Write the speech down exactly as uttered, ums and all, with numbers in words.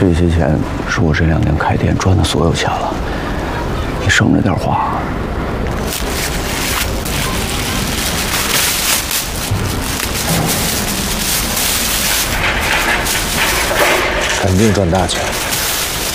这些钱是我这两年开店赚的所有钱了，你省着点花。 肯定赚大钱。